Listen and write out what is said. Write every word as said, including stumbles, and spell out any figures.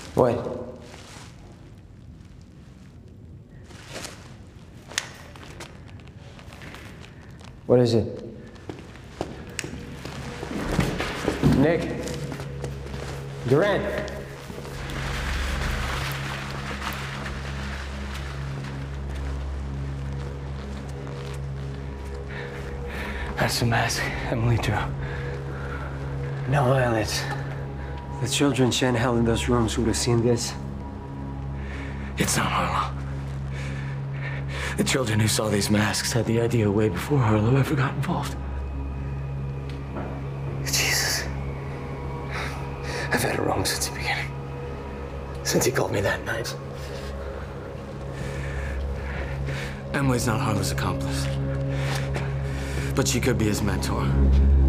What? What is it? Nick? Durant? That's the mask Emily drew. No, Alex. The children Shen held in those rooms would have seen this. It's not Harlow. The children who saw these masks had the idea way before Harlow ever got involved. Jesus. I've had it wrong since the beginning. Since he called me that night. Emily's not Harlow's accomplice. But she could be his mentor.